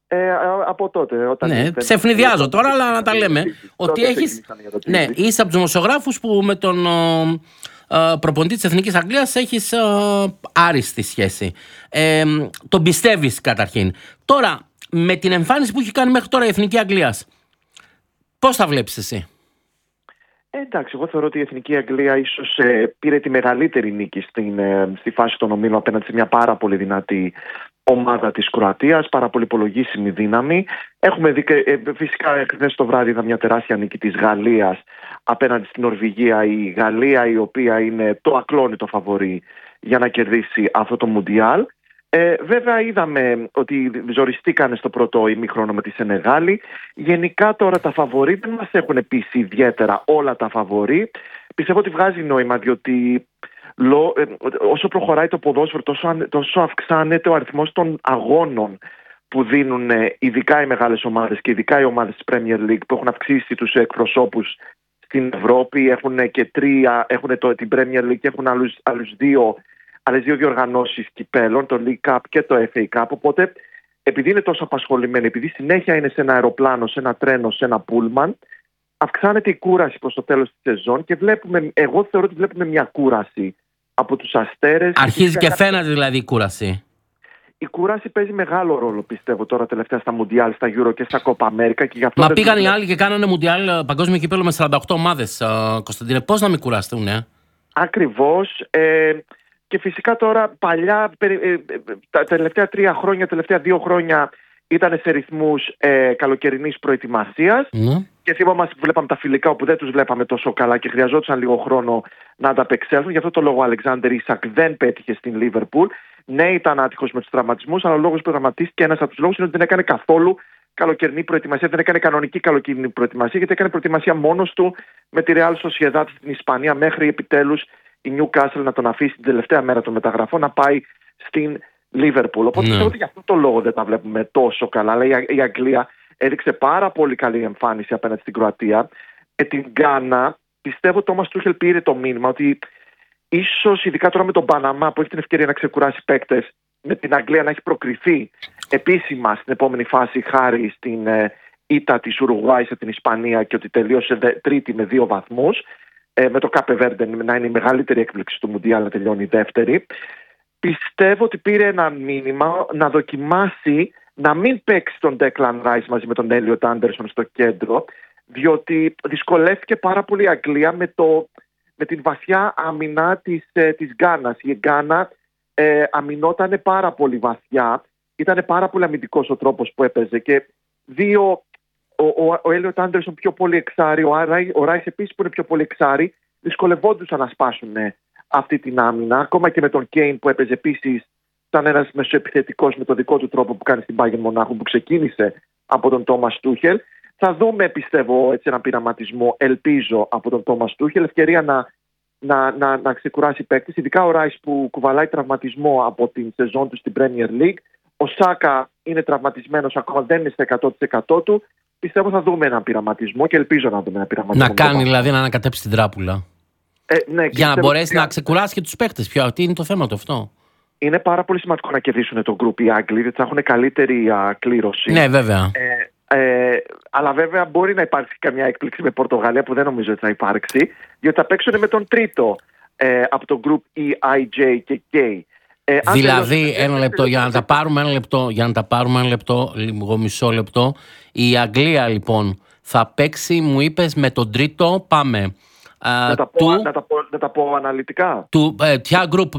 Από τότε. Όταν ναι, σε ευνηδιάζω τώρα, αλλά να τα λέμε. Ότι έχεις. Ναι, είσαι από τους δημοσιογράφους που με τον προπονητή της Εθνικής Αγγλίας έχεις άριστη σχέση. Τον πιστεύεις καταρχήν. Τώρα, με την εμφάνιση που έχει κάνει μέχρι τώρα η Εθνική Αγγλίας, πώς θα βλέπεις εσύ? Εντάξει, εγώ θεωρώ ότι η Εθνική Αγγλία ίσως πήρε τη μεγαλύτερη νίκη στη φάση των ομίλων απέναντι σε μια πάρα πολύ δυνατή ομάδα της Κροατίας, πάρα πολύ υπολογίσιμη δύναμη. Έχουμε δει φυσικά χθες το βράδυ είδα μια τεράστια νίκη της Γαλλίας απέναντι στην Νορβηγία. Η Γαλλία, η οποία είναι το ακλόνητο φαβορί για να κερδίσει αυτό το Μουντιάλ. Βέβαια είδαμε ότι ζοριστήκανε στο πρώτο ημίχρονο με τη Σενεγάλη. Γενικά τώρα τα φαβορί δεν μας έχουν πείσει ιδιαίτερα όλα τα φαβορί. Πιστεύω ότι βγάζει νόημα, διότι όσο προχωράει το ποδόσφαιρο τόσο αυξάνεται ο αριθμός των αγώνων που δίνουν ειδικά οι μεγάλες ομάδες και ειδικά οι ομάδες της Premier League, που έχουν αυξήσει τους εκπροσώπους στην Ευρώπη. Έχουν και την Premier League και έχουν άλλες δύο διοργανώσεις κυπέλων, το League Cup και το FA Cup. Οπότε, επειδή είναι τόσο απασχολημένοι, επειδή συνέχεια είναι σε ένα αεροπλάνο, σε ένα τρένο, σε ένα πούλμαν, αυξάνεται η κούραση προς το τέλος της σεζόν και εγώ θεωρώ ότι βλέπουμε μια κούραση από τους αστέρες. Αρχίζει και φαίνεται δηλαδή η κούραση. Η κούραση παίζει μεγάλο ρόλο, πιστεύω, τώρα τελευταία στα Μουντιάλ, στα Euro και στα Copa America. Και γι' αυτό πήγαν οι άλλοι και κάνανε Μουντιάλ παγκόσμιο κύπελλο με 48 ομάδες, Κωνσταντίνε. Πώς να μην κουραστούν, Ακριβώς. Και φυσικά τώρα παλιά, τα τελευταία 3 χρόνια, τελευταία 2 χρόνια ήταν σε ρυθμούς καλοκαιρινής προετοιμασίας. Και θυμόμαστε που βλέπαμε τα φιλικά όπου δεν τους βλέπαμε τόσο καλά και χρειαζόταν λίγο χρόνο να ανταπεξέλθουν. Γι' αυτό το λόγο ο Αλεξάνδερ Ίσακ δεν πέτυχε στην Λίβερπουλ. Ναι, ήταν άτυχος με τους τραυματισμούς, αλλά ο λόγος που τραυματίστηκε, ένας από τους λόγους είναι ότι δεν έκανε καθόλου καλοκαιρινή προετοιμασία, δεν έκανε κανονική καλοκαιρινή προετοιμασία, γιατί έκανε προετοιμασία μόνος του με τη Real Sociedad στην Ισπανία, μέχρι επιτέλους η Newcastle να τον αφήσει την τελευταία μέρα των μεταγραφών να πάει στην Λίβερπουλ. Οπότε πιστεύω ότι γι' αυτό το λόγο δεν τα βλέπουμε τόσο καλά. Αλλά η Αγγλία έδειξε πάρα πολύ καλή εμφάνιση απέναντι στην Κροατία. Την Γκάνα, πιστεύω ότι ο Τόμας Τούχελ πήρε το μήνυμα ότι ίσως, ειδικά τώρα με τον Παναμά που έχει την ευκαιρία να ξεκουράσει παίκτες, με την Αγγλία να έχει προκριθεί επίσημα στην επόμενη φάση χάρη στην ήττα της Ουρουγουάη σε την Ισπανία και ότι τελείωσε τρίτη με 2 βαθμούς. Με το Κάπε Βέρντε να είναι η μεγαλύτερη έκπληξη του Μουντιάλ, να τελειώνει η δεύτερη. Πιστεύω ότι πήρε ένα μήνυμα να δοκιμάσει να μην παίξει τον Declan Rice μαζί με τον Έλιοτ Άντερσον στο κέντρο, διότι δυσκολεύτηκε πάρα πολύ η Αγγλία με την βαθιά αμυνά της Γκάνας. Η Γκάνα αμυνότανε πάρα πολύ βαθιά, ήταν πάρα πολύ αμυντικός ο τρόπος που έπαιζε και ο Έλιοτ Άντερσον πιο πολύ εξάρι, ο Ράις επίσης που είναι πιο πολύ εξάρι, δυσκολευόντουσαν να σπάσουν αυτή την άμυνα. Ακόμα και με τον Κέιν που έπαιζε επίσης σαν ένας μεσοεπιθετικός με το δικό του τρόπο που κάνει στην Bayern Μονάχου, που ξεκίνησε από τον Τόμας Τούχελ. Θα δούμε, πιστεύω, έτσι έναν πειραματισμό, ελπίζω, από τον Τόμας Τούχελ. Ευκαιρία να ξεκουράσει παίκτης, ειδικά ο Ράις που κουβαλάει τραυματισμό από την σεζόν του στην Premier League. Ο Σάκα είναι τραυματισμένος, ακόμα δεν είναι στα 100% του. Πιστεύω θα δούμε έναν πειραματισμό και ελπίζω να δούμε έναν πειραματισμό. Να κάνει δηλαδή να ανακατέψει την τράπουλα. Ναι, για να μπορέσει να ξεκουράσει και τους παίκτες. Τι είναι το θέμα του αυτό? Είναι πάρα πολύ σημαντικό να κερδίσουν το γκρουπ οι Άγγλοι, γιατί θα έχουν καλύτερη κλήρωση. Ναι, βέβαια. Αλλά βέβαια μπορεί να υπάρξει καμιά έκπληξη με Πορτογαλία που δεν νομίζω ότι θα υπάρξει, διότι θα παίξουν με τον τρίτο από το γκρουπ E, I, J και K. Δηλαδή, ένα λεπτό, για να τα πάρουμε ένα λεπτό, λίγο μισό λεπτό. Η Αγγλία λοιπόν θα παίξει, μου είπες, με τον τρίτο, πάμε. Να τα πω αναλυτικά. Ποια γκρουπ,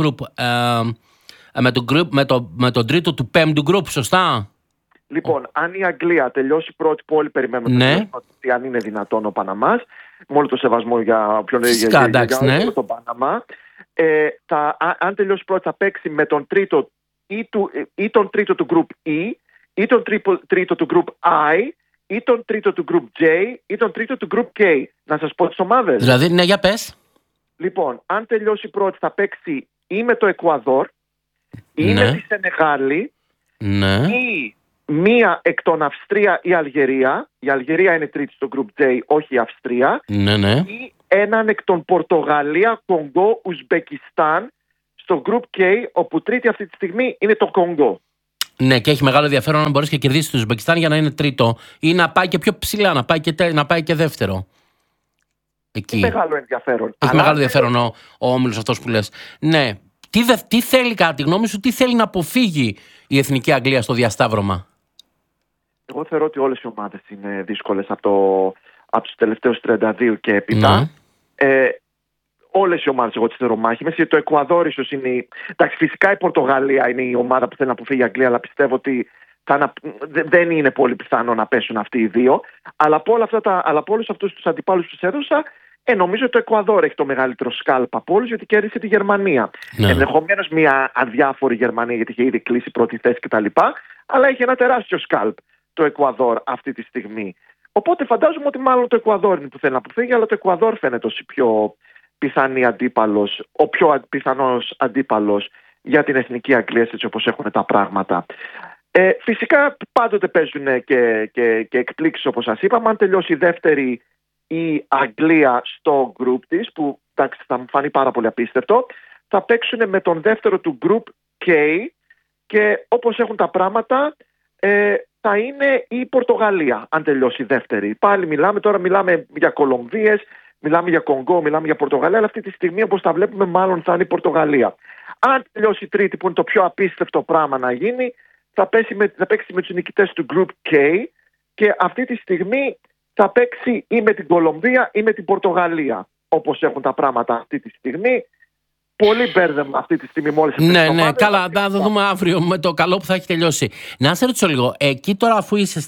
με τον τρίτο του 5ου γκρουπ, σωστά? Λοιπόν, αν η Αγγλία τελειώσει πρώτη, που όλοι περιμένουμε ότι αν είναι δυνατόν ο Παναμάς, με όλο το σεβασμό για όποιον για τον Παναμά, αν τελειώσει πρώτη θα παίξει με τον τρίτο ή τον τρίτο του group E ή τον τρίτο του group I ή τον τρίτο του group J ή τον τρίτο του group K. Να σας πω τις ομάδες. Δηλαδή, ναι, για πες. Λοιπόν, αν τελειώσει πρώτη θα παίξει ή με το Εκουαδόρ ή με τη Σενεγάλη ή μία εκ των Αυστρία ή Αλγερία. Η Αλγερία είναι τρίτη στο group J, όχι η Αυστρία. Ή έναν εκ των Πορτογαλία, Κονγκό, Ουσμπεκιστάν στο group K, όπου τρίτη αυτή τη στιγμή είναι το Κονγκό. Ναι, και έχει μεγάλο ενδιαφέρον να μπορέσει και κερδίσει το Ουσμπεκιστάν για να είναι τρίτο ή να πάει και πιο ψηλά, να πάει και δεύτερο. Εκεί. Έχει μεγάλο ενδιαφέρον. Έχει μεγάλο ενδιαφέρον ο όμιλος αυτός που λες. Ναι. Τι θέλει, κατά τη γνώμη σου, τι θέλει να αποφύγει η Εθνική Αγγλία στο διασταύρωμα? Εγώ θεωρώ ότι όλες οι ομάδες είναι δύσκολες από τους τελευταίους 32 και έπειτα. Όλες οι ομάδες εγώ τις θεωρώ μάχημες. Το Εκουαδόρ ίσως είναι. Εντάξει, φυσικά η Πορτογαλία είναι η ομάδα που θέλει να αποφύγει η Αγγλία, αλλά πιστεύω ότι δεν είναι πολύ πιθανό να πέσουν αυτοί οι δύο. Αλλά από όλους αυτούς τους αντιπάλους που τους έδωσα, νομίζω ότι το Εκουαδόρ έχει το μεγαλύτερο σκάλπ από όλους, γιατί κέρδισε τη Γερμανία. Ναι. Ενδεχομένως μια αδιάφορη Γερμανία, γιατί είχε ήδη κλείσει πρώτη θέση κτλ. Αλλά έχει ένα τεράστιο σκάλπ το Εκουαδόρ αυτή τη στιγμή. Οπότε φαντάζομαι ότι μάλλον το Εκουαδόρ είναι που θέλει να αποφύγει, αλλά το Εκουαδόρ φαίνεται ως πιο πιθανή αντίπαλος, ο πιο πιθανός αντίπαλος για την Εθνική Αγγλία, έτσι όπως έχουν τα πράγματα. Φυσικά πάντοτε παίζουν και εκπλήξεις, όπως σας είπαμε. Αν τελειώσει η δεύτερη η Αγγλία στο group της, που εντάξει, θα μου φανεί πάρα πολύ απίστευτο, θα παίξουν με τον δεύτερο του group K, και όπως έχουν τα πράγματα θα είναι η Πορτογαλία αν τελειώσει η δεύτερη. Πάλι μιλάμε για Κολομβίες, μιλάμε για Κονγκό, μιλάμε για Πορτογαλία, αλλά αυτή τη στιγμή όπως τα βλέπουμε μάλλον θα είναι η Πορτογαλία. Αν τελειώσει η τρίτη, που είναι το πιο απίστευτο πράγμα να γίνει, θα παίξει με τους νικητές του Group K, και αυτή τη στιγμή θα παίξει ή με την Κολομβία ή με την Πορτογαλία, όπως έχουν τα πράγματα αυτή τη στιγμή. Πολύ μπέρδεμα αυτή τη στιγμή μόλις. Ναι, καλά, θα δούμε αύριο με το καλό που θα έχει τελειώσει. Να σε ρωτήσω λίγο, εκεί τώρα αφού είσαι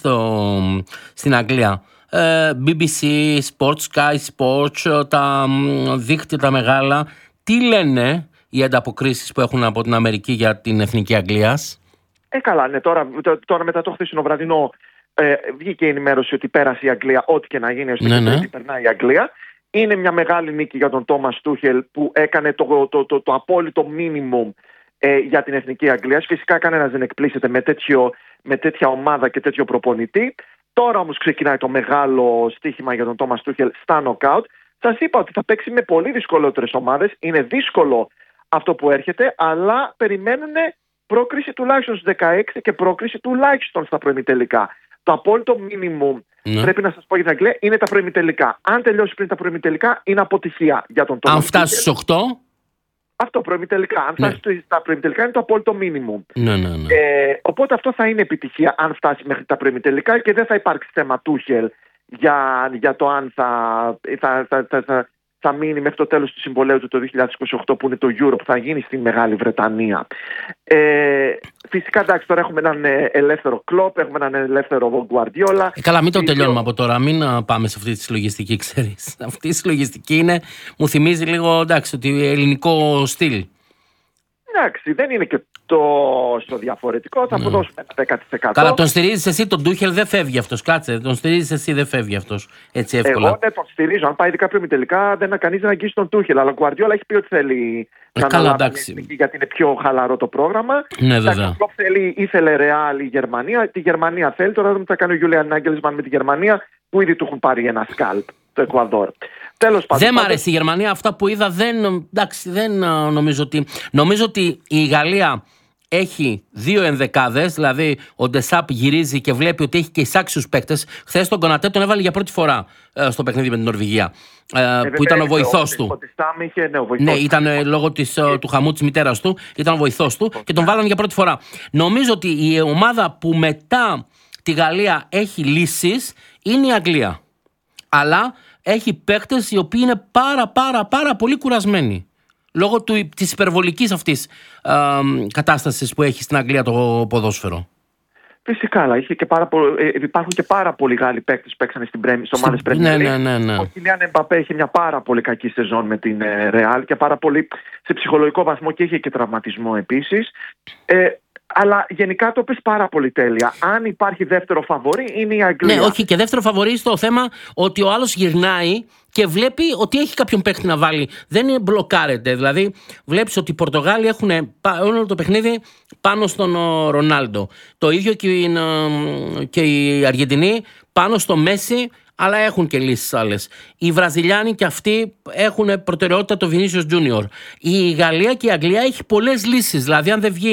στην Αγγλία, BBC, Sports, Sky Sports, τα δίκτυα τα μεγάλα, τι λένε οι ανταποκρίσεις που έχουν από την Αμερική για την Εθνική Αγγλίας? Καλά, ναι, τώρα μετά το χθεσινό βραδινό βγήκε η ενημέρωση ότι πέρασε η Αγγλία, ό,τι και να γίνει, ότι περνάει η Αγγλία. Είναι μια μεγάλη νίκη για τον Τόμας Τούχελ, που έκανε το απόλυτο minimum για την Εθνική Αγγλία. Φυσικά κανένας δεν εκπλήσεται με τέτοια ομάδα και τέτοιο προπονητή. Τώρα όμως ξεκινάει το μεγάλο στοίχημα για τον Τόμας Τούχελ στα νοκάουτ. Σας είπα ότι θα παίξει με πολύ δυσκολότερες ομάδες. Είναι δύσκολο αυτό που έρχεται, αλλά περιμένουν πρόκριση τουλάχιστον στους 16 και πρόκριση τουλάχιστον στα προημιτελικά. Το απόλυτο minimum, πρέπει να σας πω για την Αγγλία, είναι τα προημιτελικά. Αν τελειώσει πριν τα προημιτελικά, είναι αποτυχία για τον Τόμας. Αν φτάσει στους 8. Αυτό προημιτελικά. Αν φτάσει στα προημιτελικά, είναι το απόλυτο minimum. Ναι. Οπότε αυτό θα είναι επιτυχία αν φτάσει μέχρι τα προημιτελικά, και δεν θα υπάρξει θέμα Τούχελ για το αν θα μείνει μέχρι το τέλος του συμβολέου του το 2028, που είναι το Euro, που θα γίνει στη Μεγάλη Βρετανία. Φυσικά, εντάξει, τώρα έχουμε έναν ελεύθερο Κλοπ, έχουμε έναν ελεύθερο Γκουαρντιόλα. Καλά, μην το τελειώνουμε από τώρα. Μην πάμε σε αυτή τη συλλογιστική, ξέρεις. Αυτή η συλλογιστική μου θυμίζει λίγο, εντάξει, ότι ελληνικό στυλ. Εντάξει, δεν είναι και τόσο διαφορετικό. Θα αποδώσουμε ένα 10%. Καλά, τον στηρίζεις εσύ, τον Τούχελ δεν φεύγει αυτός. Κάτσε, τον στηρίζεις εσύ, δεν φεύγει αυτός. Έτσι εύκολα. Εγώ ναι, τον στηρίζω. Αν πάει κάποιο τελικά, δεν κανείς να αγγίσει τον Τούχελ. Αλλά ο Γκουαρντιόλα έχει πει ότι θέλει να αναλάβει, γιατί είναι πιο χαλαρό το πρόγραμμα. Ναι, βέβαια. Ήθελε Ρεάλ η Γερμανία. Τη Γερμανία θέλει. Τώρα δεν θα κάνει ο Γιούλιαν Νάγκελσμαν με τη Γερμανία, που ήδη του έχουν πάρει ένα σκάλπ, το Εκουαδόρ. Δεν μ' αρέσει η Γερμανία. Αυτά που είδα δεν νομίζω ότι. Νομίζω ότι η Γαλλία έχει δύο ενδεκάδες. Δηλαδή ο Ντεσάπ γυρίζει και βλέπει ότι έχει και εισάξιους παίκτες. Χθες τον Κονατέ τον έβαλε για πρώτη φορά στο παιχνίδι με την Νορβηγία. Που ήταν ο βοηθός του. Ναι, ήταν λόγω του χαμού της μητέρας του. Ήταν ο βοηθός του και τον βάλανε για πρώτη φορά. Νομίζω ότι η ομάδα που μετά τη Γαλλία έχει λύσεις είναι η Αγγλία. Αλλά έχει παίκτες οι οποίοι είναι πάρα πολύ κουρασμένοι. Λόγω της υπερβολικής αυτής κατάστασης που έχει στην Αγγλία το ποδόσφαιρο. Φυσικά, αλλά υπάρχουν και πάρα πολλοί Γάλλοι παίκτες που παίξανε στις ομάδες Premier League. Ναι. Ο Κιλιάν Εμπαπέ είχε μια πάρα πολύ κακή σεζόν με την Real και πάρα πολύ σε ψυχολογικό βαθμό, και είχε και τραυματισμό επίσης. Αλλά γενικά το πες πάρα πολύ τέλεια. Αν υπάρχει δεύτερο φαβορί, είναι η Αγγλία. Ναι, όχι, και δεύτερο φαβορί στο θέμα ότι ο άλλος γυρνάει και βλέπει ότι έχει κάποιον παίκτη να βάλει. Δεν μπλοκάρεται. Δηλαδή, βλέπεις ότι οι Πορτογάλοι έχουν όλο το παιχνίδι πάνω στον Ρονάλντο. Το ίδιο και οι Αργεντινοί πάνω στο Μέση, αλλά έχουν και λύσεις άλλες. Οι Βραζιλιάνοι και αυτοί έχουν προτεραιότητα το Vinicius Junior. Η Γαλλία και η Αγγλία έχει πολλές λύσεις. Δηλαδή, αν δεν βγει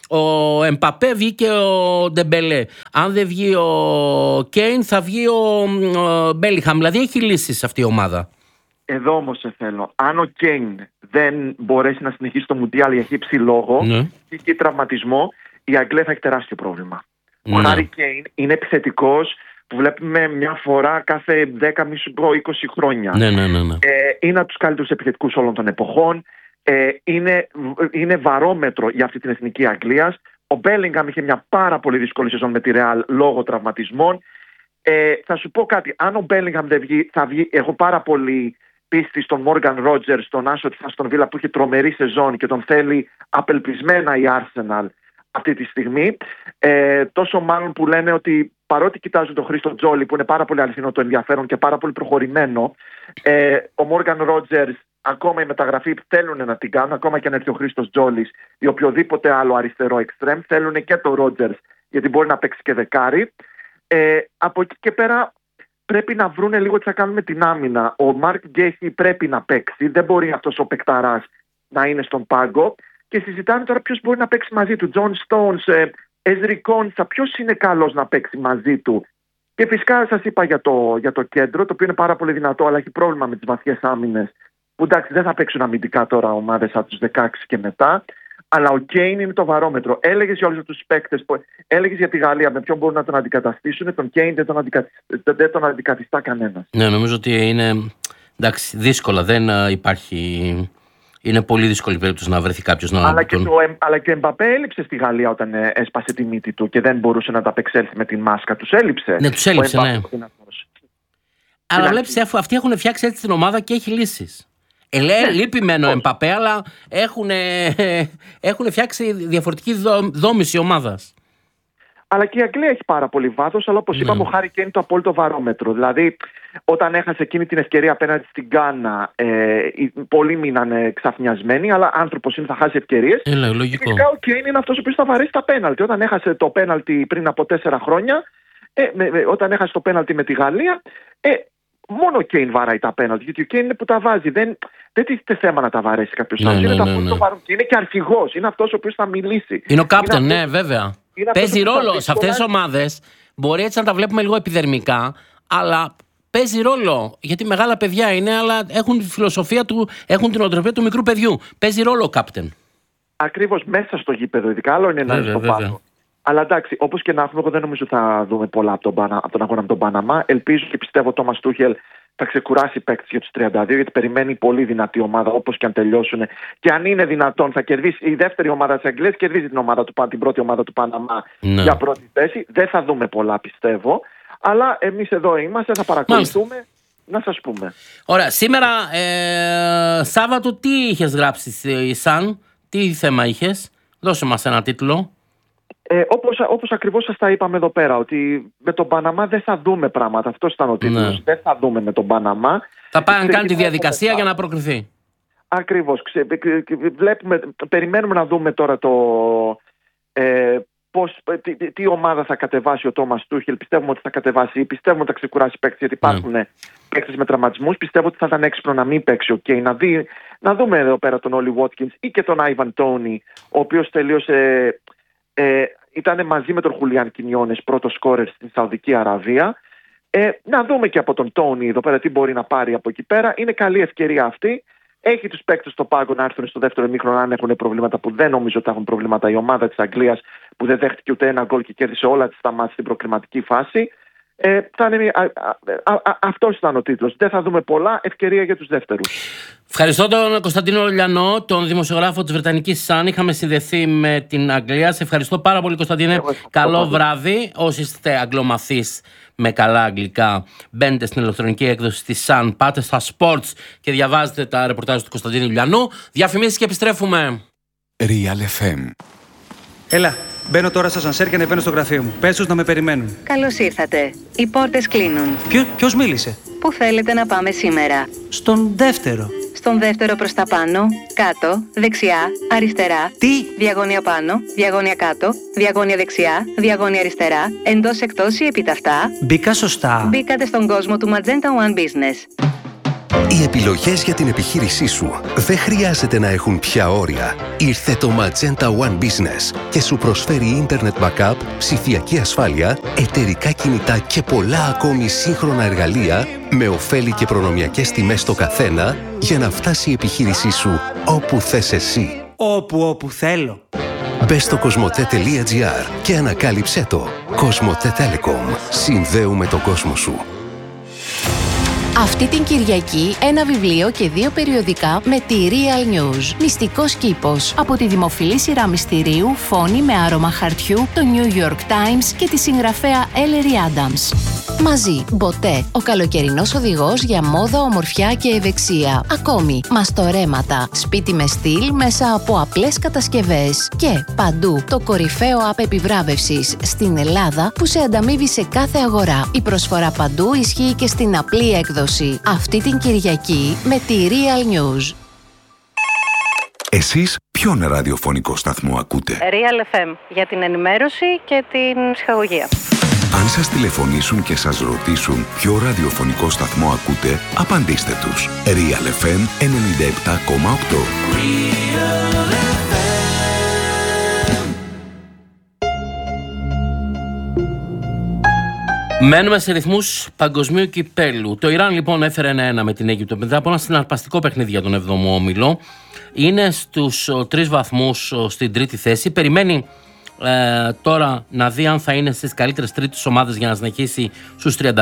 ο Εμπαπέ, βγήκε ο Ντεμπελέ. Αν δεν βγει ο Κέιν, θα βγει ο Μπέλιγχαμ. Δηλαδή έχει λύσεις αυτή η ομάδα. Εδώ όμως σε θέλω. Αν ο Κέιν δεν μπορέσει να συνεχίσει το Μουντιάλ για χύψη λόγο και τραυματισμό, η Αγγλία θα έχει τεράστιο πρόβλημα. Ο Χάρι Κέιν είναι επιθετικός που βλέπουμε μια φορά κάθε 10-20 χρόνια. Είναι από τους καλύτερους επιθετικούς όλων των εποχών. Είναι βαρόμετρο για αυτή την εθνική Αγγλίας. Ο Μπέλιγχαμ είχε μια πάρα πολύ δύσκολη σεζόν με τη Ρεάλ λόγω τραυματισμών. Θα σου πω κάτι. Αν ο Μπέλιγχαμ δεν βγει, θα βγει. Έχω πάρα πολύ πίστη στον Μόργαν Ρότζερς, στον άσο της Αστον Βίλα που έχει τρομερή σεζόν και τον θέλει απελπισμένα η Arsenal αυτή τη στιγμή. Τόσο μάλλον που λένε ότι παρότι κοιτάζουν τον Χρήστο Τζόλι που είναι πάρα πολύ αληθινό το ενδιαφέρον και πάρα πολύ προχωρημένο, ο Μόργαν Ρότζερς, ακόμα η μεταγραφή θέλουν να την κάνουν, ακόμα και αν έρθει ο Χρήστος Τζόλις ή οποιοδήποτε άλλο αριστερό εξτρέμ, θέλουν και το Ρότζερς γιατί μπορεί να παίξει και δεκάρι. Από εκεί και πέρα πρέπει να βρούνε λίγο τι θα κάνουν με την άμυνα. Ο Μάρκ Γκέχι πρέπει να παίξει, δεν μπορεί αυτός ο παικταράς να είναι στον πάγκο και συζητάνε τώρα ποιος μπορεί να παίξει μαζί του. Τζον Στόουνς, Εζρι Κόνσα, ποιος είναι καλός να παίξει μαζί του. Και φυσικά σας είπα για το κέντρο, το οποίο είναι πάρα πολύ δυνατό, αλλά έχει πρόβλημα με τις βαθιές άμυνες. Που εντάξει, δεν θα παίξουν αμυντικά τώρα ομάδες από τους 16 και μετά. Αλλά ο Κέιν είναι το βαρόμετρο. Έλεγες για όλους τους παίκτες, έλεγες για τη Γαλλία με ποιον μπορούν να τον αντικαταστήσουν. Τον Κέιν δεν τον αντικαθιστά κανένας. Ναι, νομίζω ότι είναι εντάξει, δύσκολα. Δεν υπάρχει. Είναι πολύ δύσκολη περίπτωση να βρεθεί κάποιος να. Αλλά και ο Εμπαπέ έλειψε στη Γαλλία όταν έσπασε τη μύτη του και δεν μπορούσε να τα απεξέλθει με την μάσκα. Τους έλειψε. Ναι, τους έλειψε, ναι. Αλλά βλέπεις, αφού αυτοί έχουν φτιάξει έτσι την ομάδα και έχει λύσεις. Λείπει μεν ο Εμπαπέ, αλλά έχουν φτιάξει διαφορετική δόμηση ομάδας. Αλλά και η Αγγλία έχει πάρα πολύ βάθος, αλλά όπως είπαμε, ο Χάρι Κέιν είναι το απόλυτο βαρόμετρο. Δηλαδή, όταν έχασε εκείνη την ευκαιρία απέναντι στην Γκάνα, πολλοί μείνανε ξαφνιασμένοι, αλλά άνθρωπος είναι, θα χάσει ευκαιρίες. Φυσικά ο Κέιν είναι αυτός ο οποίος θα βαρέσει τα πέναλτι. Όταν έχασε το πέναλτι πριν από 4 χρόνια, όταν έχασε το πέναλτι με τη Γαλλία, μόνο ο Κέιν βαράει τα πέναλτι, γιατί ο Κέιν είναι που τα βάζει. Δεν τίθεται θέμα να τα βαρέσει κάποιος άλλος. Είναι και αρχηγός. Είναι αυτός ο οποίος θα μιλήσει. Είναι ο κάπτεν, ναι, βέβαια. Παίζει ρόλο σε αυτές τις ομάδες. Μπορεί έτσι να τα βλέπουμε λίγο επιδερμικά, αλλά παίζει ρόλο. Γιατί μεγάλα παιδιά είναι, αλλά έχουν τη φιλοσοφία του, έχουν την οτροπία του μικρού παιδιού. Παίζει ρόλο ο κάπτεν. Ακριβώς, μέσα στο γήπεδο, ειδικά άλλο είναι να είναι στο πάνω. Αλλά εντάξει, όπως και να έχουμε, εγώ δεν νομίζω θα δούμε πολλά από τον αγώνα με τον Παναμά. Ελπίζω και πιστεύω ο Τόμας Τούχελ θα ξεκουράσει παίκτες για τους 32, γιατί περιμένει πολύ δυνατή ομάδα, όπως και αν τελειώσουν. Και αν είναι δυνατόν, θα κερδίσει η δεύτερη ομάδα της Αγγλίας, κερδίζει την πρώτη ομάδα του Παναμά για πρώτη θέση. Δεν θα δούμε πολλά, πιστεύω. Αλλά εμείς εδώ είμαστε, θα παρακολουθούμε. Να σας πούμε. Ωραία, σήμερα Σάββατο, τι είχες γράψει στη Sun, τι θέμα είχες, δώσε μας ένα τίτλο. Όπως ακριβώς σας τα είπαμε εδώ πέρα, ότι με τον Παναμά δεν θα δούμε πράγματα. Αυτός ήταν ο τίτλος. Ναι. Δεν θα δούμε με τον Παναμά. Θα πάει να κάνει τη διαδικασία για να προκριθεί. Ακριβώς. Περιμένουμε να δούμε τώρα τι ομάδα θα κατεβάσει ο Τόμας Τούχελ. Πιστεύουμε ότι θα κατεβάσει ή πιστεύουμε ότι θα ξεκουράσει παίκτες, γιατί υπάρχουν παίκτες με τραυματισμούς. Πιστεύω ότι θα ήταν έξυπνο να μην παίξει ο Κέιν. Να δούμε εδώ πέρα τον Όλι Βότκινς ή και τον Άιβαν Τόνι, ο οποίος τελείωσε. Ήταν μαζί με τον Χουλιάν Κινιόνες πρώτο σκόρερ στην Σαουδική Αραβία. Να δούμε και από τον Τόνι εδώ πέρα τι μπορεί να πάρει από εκεί πέρα. Είναι καλή ευκαιρία αυτή. Έχει τους παίκτες στο πάγκο να έρθουν στο δεύτερο ημίχρονο αν έχουν προβλήματα, που δεν νομίζω ότι έχουν προβλήματα. Η ομάδα της Αγγλίας που δεν δέχτηκε ούτε ένα γκολ και κέρδισε όλα τις τα μάτς στην προκριματική φάση. Αυτός ήταν ο τίτλος. Δεν θα δούμε πολλά. Ευκαιρία για τους δεύτερους. Ευχαριστώ τον Κωνσταντίνο Λιανό, τον δημοσιογράφο της Βρετανικής Sun. Είχαμε συνδεθεί με την Αγγλία. Σε ευχαριστώ πάρα πολύ, Κωνσταντίνε. Καλό βράδυ. Όσοι είστε αγγλομαθείς με καλά αγγλικά, μπαίνετε στην ηλεκτρονική έκδοση της Sun, πάτε στα Sports και διαβάζετε τα ρεπορτάζ του Κωνσταντίνου Λιανού. Διαφημίσεις και επιστρέφουμε. Real FM. Έλα, μπαίνω τώρα στο ασανσέρ και ανεβαίνω στο γραφείο μου. Πες τους να με περιμένουν. Καλώς ήρθατε. Οι πόρτες κλείνουν. Ποιος μίλησε? Πού θέλετε να πάμε σήμερα? Στον δεύτερο. Στον δεύτερο προς τα πάνω, κάτω, δεξιά, αριστερά. Τι? Διαγώνια πάνω, διαγώνια κάτω, διαγώνια δεξιά, διαγώνια αριστερά, εντός εκτός ή επιταυτά. Μπήκα σωστά? Μπήκατε στον κόσμο του Magenta One Business. Οι επιλογές για την επιχείρησή σου δεν χρειάζεται να έχουν πια όρια. Ήρθε το Magenta One Business και σου προσφέρει Internet Backup, ψηφιακή ασφάλεια, εταιρικά κινητά και πολλά ακόμη σύγχρονα εργαλεία με ωφέλη και προνομιακές τιμές στο καθένα για να φτάσει η επιχείρησή σου όπου θες εσύ. Όπου θέλω. Μπες στο cosmote.gr και ανακάλυψέ το. Cosmote Telecom. Συνδέουμε τον κόσμο σου. Αυτή την Κυριακή ένα βιβλίο και 2 περιοδικά με τη Real News. Μυστικός κήπος. Από τη δημοφιλή σειρά μυστηρίου Φόνη με άρωμα χαρτιού, το New York Times και τη συγγραφέα Ellery Adams. Μαζί, Μποτέ, ο καλοκαιρινός οδηγός για μόδα, ομορφιά και ευεξία. Ακόμη, μαστορέματα, σπίτι με στυλ μέσα από απλές κατασκευές. Και παντού, το κορυφαίο app επιβράβευσης στην Ελλάδα που σε ανταμείβει σε κάθε αγορά. Η προσφορά παντού ισχύει και στην απλή έκδοση. Αυτή την Κυριακή με τη Real News. Εσείς ποιον ραδιοφωνικό σταθμό ακούτε? Real FM για την ενημέρωση και την ψυχαγωγία. Αν σας τηλεφωνήσουν και σας ρωτήσουν ποιο ραδιοφωνικό σταθμό ακούτε, απαντήστε τους. Real FM 97,8. Μένουμε σε ρυθμούς παγκοσμίου κυπέλου. Το Ιράν λοιπόν έφερε 1-1 με την Αίγυπτο μετά από ένα συναρπαστικό παιχνίδι για τον 7ο όμιλο. Είναι στους 3 βαθμούς στην τρίτη θέση. Περιμένει τώρα να δει αν θα είναι στις καλύτερες τρίτες ομάδες για να συνεχίσει στους 32.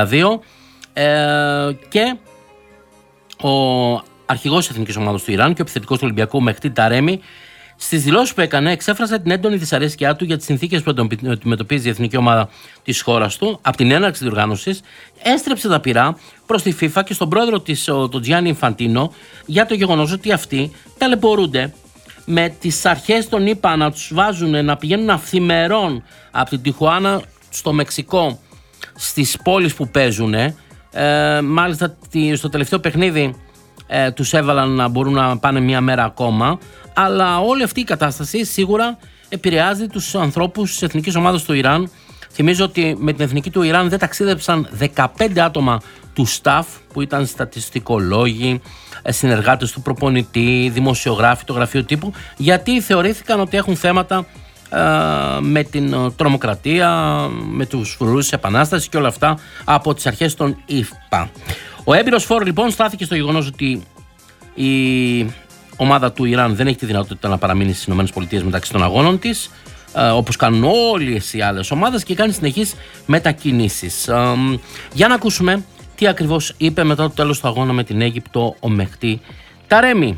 Και ο αρχηγός της εθνικής ομάδας του Ιράν και ο επιθετικός του Ολυμπιακού Μεχτή Ταρέμι, στις δηλώσεις που έκανε, εξέφρασε την έντονη δυσαρέσκειά του για τις συνθήκες που αντιμετωπίζει η εθνική ομάδα της χώρας του από την έναρξη της διοργάνωσης. Έστρεψε τα πυρά προς τη FIFA και στον πρόεδρο της, τον Τζιάννι Ινφαντίνο, για το γεγονός ότι αυτοί ταλαιπωρούνται με τις αρχές των ΗΠΑ να τους βάζουν να πηγαίνουν αυθημερών από την Τιχουάνα στο Μεξικό στις πόλεις που παίζουν. Μάλιστα στο τελευταίο παιχνίδι τους έβαλαν να μπορούν να πάνε μια μέρα ακόμα. Αλλά όλη αυτή η κατάσταση σίγουρα επηρεάζει τους ανθρώπους της εθνικής ομάδας του Ιράν. Θυμίζω ότι με την εθνική του Ιράν δεν ταξίδεψαν 15 άτομα του staff που ήταν στατιστικολόγοι, συνεργάτες του προπονητή, δημοσιογράφοι, το γραφείο τύπου, γιατί θεωρήθηκαν ότι έχουν θέματα με την τρομοκρατία, με τους φρουρούς της Επανάστασης και όλα αυτά από τις αρχές των ΗΠΑ. Ο έμπειρος φόρ λοιπόν στάθηκε στο γεγονός ότι η ομάδα του Ιράν δεν έχει τη δυνατότητα να παραμείνει στις ΗΠΑ μεταξύ των αγώνων της, όπως κάνουν όλες οι άλλες ομάδες, και κάνει συνεχείς μετακινήσεις. Για να ακούσουμε τι ακριβώς είπε μετά το τέλος του αγώνα με την Αίγυπτο ο Μεχτή Ταρέμι.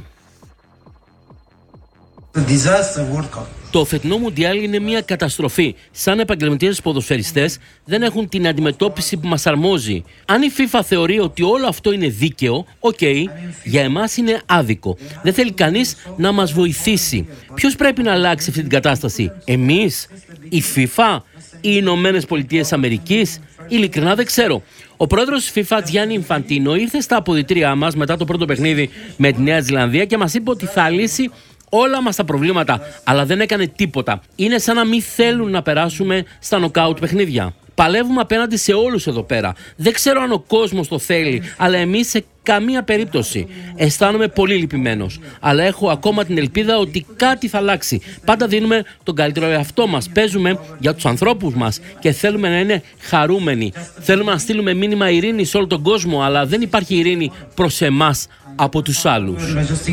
Το φετινό Μουντιάλ είναι μια καταστροφή. Σαν επαγγελματίες ποδοσφαιριστές δεν έχουν την αντιμετώπιση που μας αρμόζει. Αν η FIFA θεωρεί ότι όλο αυτό είναι δίκαιο, για εμάς είναι άδικο. Δεν θέλει κανείς να μας βοηθήσει. Ποιος πρέπει να αλλάξει αυτή την κατάσταση? Εμείς? Η FIFA? Οι Ηνωμένες Πολιτείες Αμερικής? Ειλικρινά δεν ξέρω. Ο πρόεδρος της FIFA, Τζιάννι Ινφαντίνο, ήρθε στα αποδυτήριά μας μετά το πρώτο παιχνίδι με τη Νέα Ζηλανδία και μας είπε ότι θα λύσει όλα μας τα προβλήματα, αλλά δεν έκανε τίποτα. Είναι σαν να μην θέλουν να περάσουμε στα νοκάουτ παιχνίδια. Παλεύουμε απέναντι σε όλους εδώ πέρα. Δεν ξέρω αν ο κόσμος το θέλει, αλλά εμείς σε καμία περίπτωση. Αισθάνομαι πολύ λυπημένος, αλλά έχω ακόμα την ελπίδα ότι κάτι θα αλλάξει. Πάντα δίνουμε τον καλύτερο εαυτό μας. Παίζουμε για τους ανθρώπους μας και θέλουμε να είναι χαρούμενοι. Θέλουμε να στείλουμε μήνυμα ειρήνη σε όλο τον κόσμο, αλλά δεν υπάρχει ειρήνη προς εμάς από τους άλλους.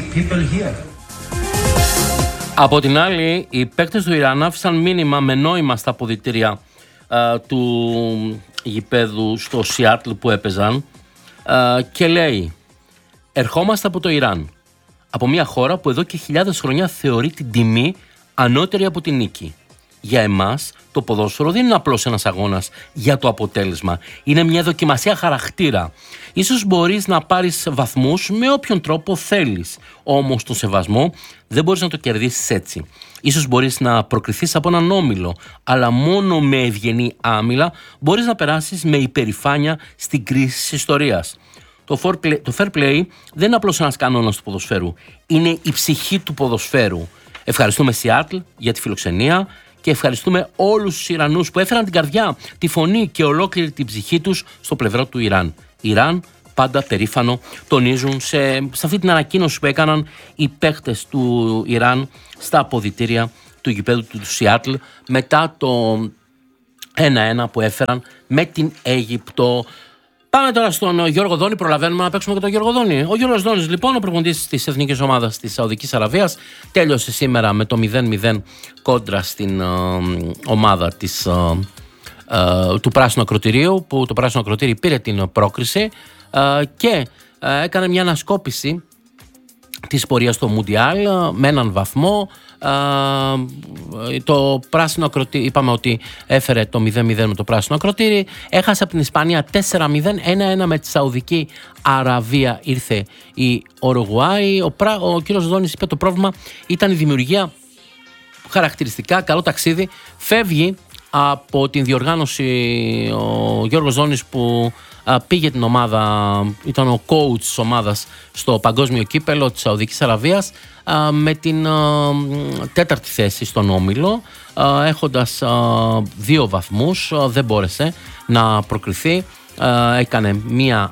Από την άλλη, οι παίκτες του Ιράν άφησαν μήνυμα με νόημα στα αποδυτήρια του γηπέδου στο Σιάτλ που έπαιζαν και λέει: ερχόμαστε από το Ιράν, από μια χώρα που εδώ και χιλιάδες χρόνια θεωρεί την τιμή ανώτερη από την νίκη. Για εμάς το ποδόσφαιρο δεν είναι απλώς ένας αγώνας για το αποτέλεσμα. Είναι μια δοκιμασία χαρακτήρα. Ίσως μπορείς να πάρεις βαθμούς με όποιον τρόπο θέλεις. Όμως τον σεβασμό δεν μπορείς να το κερδίσεις έτσι. Ίσως μπορείς να προκριθείς από έναν όμιλο, αλλά μόνο με ευγενή άμυλα μπορείς να περάσεις με υπερηφάνεια στην κρίση της ιστορίας. Το fair play δεν είναι απλώς ένας κανόνας του ποδοσφαίρου. Είναι η ψυχή του ποδοσφαίρου. Ευχαριστούμε Σιάτλ για τη φιλοξενία και ευχαριστούμε όλους τους Ιρανούς που έφεραν την καρδιά, τη φωνή και ολόκληρη την ψυχή τους στο πλευρό του Ιράν. Ιράν, πάντα περήφανο, τονίζουν σε αυτή την ανακοίνωση που έκαναν οι παίχτες του Ιράν στα αποδυτήρια του γηπέδου του Σιάτλ μετά το 1-1 που έφεραν με την Αίγυπτο. Πάμε τώρα στον Γιώργο Δόνη. Προλαβαίνουμε να παίξουμε και τον Γιώργο Δόνη. Ο Γιώργος Δόνης, λοιπόν, ο προπονητής της εθνικής ομάδας της Σαουδικής Αραβίας, τέλειωσε σήμερα με το 0-0 κόντρα στην ομάδα του Πράσινου Ακροτηρίου, που το Πράσινο Ακροτήρι πήρε την πρόκριση και έκανε μια ανασκόπηση της πορείας στο Μουντιάλ με έναν βαθμό. Το Πράσινο Ακροτήρι, είπαμε ότι έφερε το 0-0 με το Πράσινο Ακροτήρι, έχασε από την Ισπανία 4-0, 1-1 με τη Σαουδική Αραβία ήρθε η Ουρουγουάη. Ο κύριος Δόνης είπε το πρόβλημα ήταν η δημιουργία, χαρακτηριστικά, καλό ταξίδι, φεύγει από την διοργάνωση ο Γιώργος Δόνης που πήγε την ομάδα, ήταν ο coach της ομάδας στο παγκόσμιο κύπελο της Σαουδικής Αραβίας με την τέταρτη θέση στον όμιλο, έχοντας 2 βαθμούς, δεν μπόρεσε να προκριθεί, έκανε μία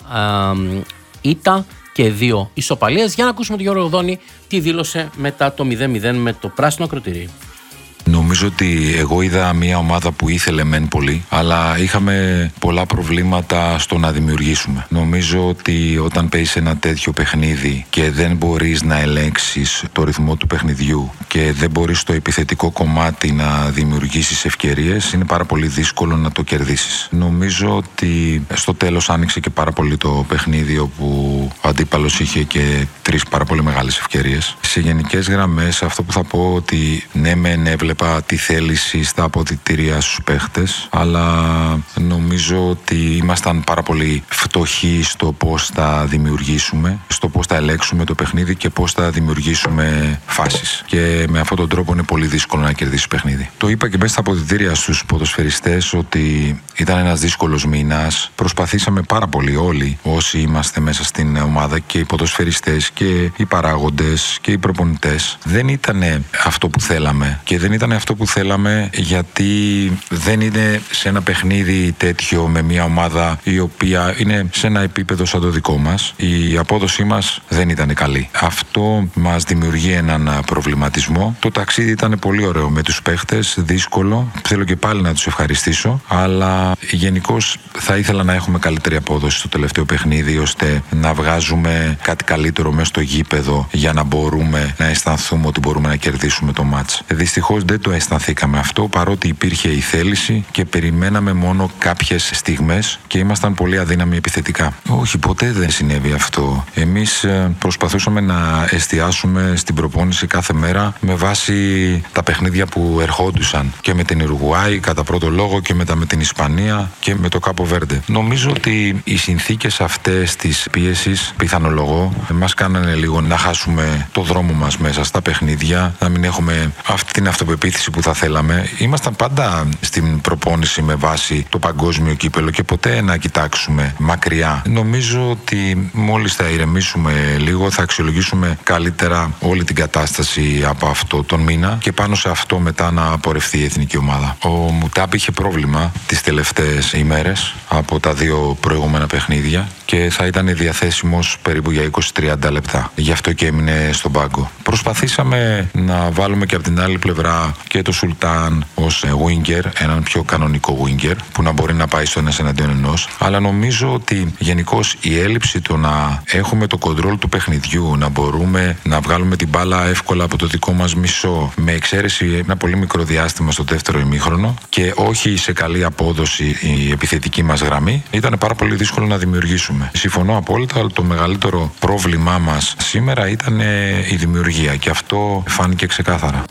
ήττα και 2 ισοπαλίες. Για να ακούσουμε τον Γιώργο Δόνη τι δήλωσε μετά το 0-0 με το Πράσινο Ακροτήρι. Νομίζω ότι εγώ είδα μια ομάδα που ήθελε μεν πολύ, αλλά είχαμε πολλά προβλήματα στο να δημιουργήσουμε. Νομίζω ότι όταν παίζεις ένα τέτοιο παιχνίδι και δεν μπορείς να ελέγξεις το ρυθμό του παιχνιδιού και δεν μπορείς στο επιθετικό κομμάτι να δημιουργήσεις ευκαιρίες, είναι πάρα πολύ δύσκολο να το κερδίσεις. Νομίζω ότι στο τέλος άνοιξε και πάρα πολύ το παιχνίδι, όπου ο αντίπαλος είχε και 3 πάρα πολύ μεγάλες ευκαιρίες. Σε γενικές γραμμές, αυτό που θα πω ότι ναι, μεν έβλεπα τη θέληση στα αποδυτήρια στους παίχτες, αλλά νομίζω ότι ήμασταν πάρα πολύ φτωχοί στο πώς θα δημιουργήσουμε, στο πώς θα ελέγξουμε το παιχνίδι και πώς θα δημιουργήσουμε φάσεις. Και με αυτόν τον τρόπο είναι πολύ δύσκολο να κερδίσεις παιχνίδι. Το είπα και μέσα στα αποδυτήρια στους ποδοσφαιριστές ότι ήταν ένας δύσκολος μήνας. Προσπαθήσαμε πάρα πολύ όλοι όσοι είμαστε μέσα στην ομάδα, και οι ποδοσφαιριστές και οι παράγοντες και οι προπονητές. Δεν ήταν αυτό που θέλαμε, και δεν ήταν αυτό που θέλαμε γιατί δεν είναι σε ένα παιχνίδι τέτοιο με μια ομάδα η οποία είναι σε ένα επίπεδο σαν το δικό μας. Η απόδοσή μας δεν ήταν καλή. Αυτό μας δημιουργεί έναν προβληματισμό. Το ταξίδι ήταν πολύ ωραίο με τους παίχτες, δύσκολο. Θέλω και πάλι να τους ευχαριστήσω, αλλά γενικώς θα ήθελα να έχουμε καλύτερη απόδοση στο τελευταίο παιχνίδι, ώστε να βγάζουμε κάτι καλύτερο μέσα στο γήπεδο για να μπορούμε να αισθανθούμε ότι μπορούμε να κερδίσουμε το μάτς. Δυστυχώς δεν το αισθανθήκαμε αυτό, παρότι υπήρχε η θέληση και περιμέναμε μόνο κάποιες στιγμές και ήμασταν πολύ αδύναμοι επιθετικά. Όχι, ποτέ δεν συνέβη αυτό. Εμείς προσπαθούσαμε να εστιάσουμε στην προπόνηση κάθε μέρα με βάση τα παιχνίδια που ερχόντουσαν, και με την Ουρουγουάη κατά πρώτο λόγο και μετά με την Ισπανία και με το Κάπο Βέρντε. Νομίζω ότι οι συνθήκες αυτές της πίεσης, πιθανολογώ, μας κάνανε λίγο να χάσουμε το δρόμο μας μέσα στα παιχνίδια, να μην έχουμε αυτή την αυτοπεποίθηση που θα θέλαμε. Ήμασταν πάντα στην προπόνηση με βάση το παγκόσμιο κύπελο και ποτέ να κοιτάξουμε μακριά. Νομίζω ότι μόλις θα ηρεμήσουμε λίγο, θα αξιολογήσουμε καλύτερα όλη την κατάσταση από αυτό τον μήνα και πάνω σε αυτό μετά να απορρευτεί η εθνική ομάδα. Ο Μουτάμπ είχε πρόβλημα τις τελευταίες ημέρες από τα 2 προηγούμενα παιχνίδια και θα ήταν διαθέσιμος περίπου για 20-30 λεπτά. Γι' αυτό και έμεινε στον πάγκο. Προσπαθήσαμε να βάλουμε και από την άλλη πλευρά και το Σουλτάν ως winger, έναν πιο κανονικό winger, που να μπορεί να πάει στο ένας εναντίον ενός. Αλλά νομίζω ότι γενικώς η έλλειψη του να έχουμε το κοντρόλ του παιχνιδιού, να μπορούμε να βγάλουμε την μπάλα εύκολα από το δικό μας μισό, με εξαίρεση ένα πολύ μικρό διάστημα στο δεύτερο ημίχρονο και όχι σε καλή απόδοση η επιθετική μας γραμμή, ήταν πάρα πολύ δύσκολο να δημιουργήσουμε. Συμφωνώ απόλυτα, αλλά το μεγαλύτερο πρόβλημά μας σήμερα ήταν η δημιουργία και αυτό φάνηκε ξεκάθαρα.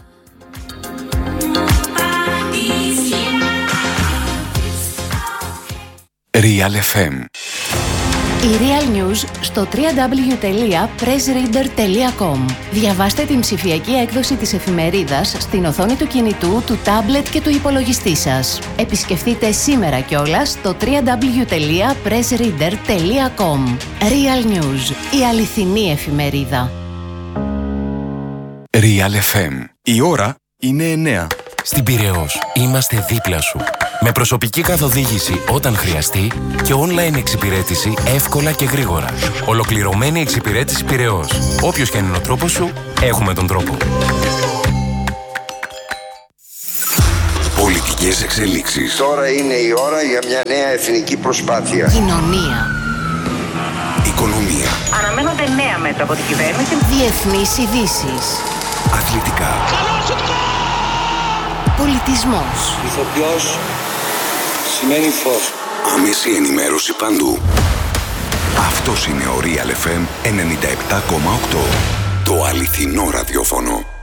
Real FM. Η Real News στο www.pressreader.com. Διαβάστε την ψηφιακή έκδοση της εφημερίδας στην οθόνη του κινητού, του τάμπλετ και του υπολογιστή σας. Επισκεφτείτε σήμερα κιόλας το www.pressreader.com. Real News, η αληθινή εφημερίδα. Real FM. Η ώρα είναι 9. Στην Πειραιώς είμαστε δίπλα σου. Με προσωπική καθοδήγηση όταν χρειαστεί και online εξυπηρέτηση εύκολα και γρήγορα. Ολοκληρωμένη εξυπηρέτηση Πειραιώς. Όποιος και αν είναι ο τρόπος σου, έχουμε τον τρόπο. Πολιτικές εξελίξεις. Τώρα είναι η ώρα για μια νέα εθνική προσπάθεια. Κοινωνία. Οικονομία. Αναμένονται νέα μέτρα από την κυβέρνηση. Διεθνείς ειδήσεις. Αθλητικά. Πολιτισμός. Ηθοποιός σημαίνει φως. Άμεση ενημέρωση παντού. Αυτός είναι ο Real FM 97,8. Το αληθινό ραδιόφωνο.